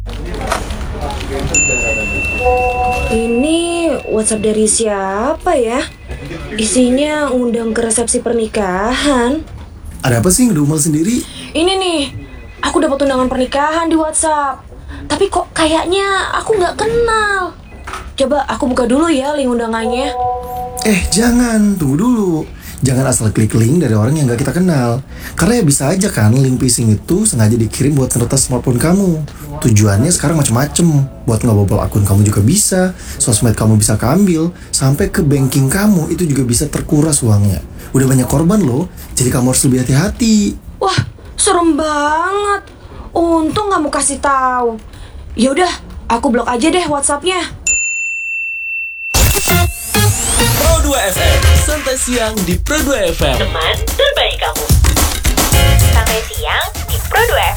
Ini WhatsApp dari siapa ya? Isinya undang ke resepsi pernikahan. Ada apa sih ngedumel sendiri? Ini nih, aku dapat undangan pernikahan di WhatsApp. Tapi kok kayaknya aku nggak kenal. Coba aku buka dulu ya link undangannya. Jangan, tunggu dulu. Jangan asal klik link dari orang yang gak kita kenal. Karena ya bisa aja kan link phishing itu sengaja dikirim buat meretas smartphone kamu. Tujuannya sekarang macem-macem. Buat ngebobol akun kamu juga bisa, sosmed kamu bisa keambil, sampai ke banking kamu itu juga bisa terkuras uangnya. Udah banyak korban loh, jadi kamu harus lebih hati-hati. Wah, serem banget. Untung nggak mau kasih tahu. Yaudah, aku blok aja deh WhatsAppnya. Pro 2 FM, santai siang di Pro 2 FM. Teman terbaik kamu. Sampai siang di Pro 2 FM.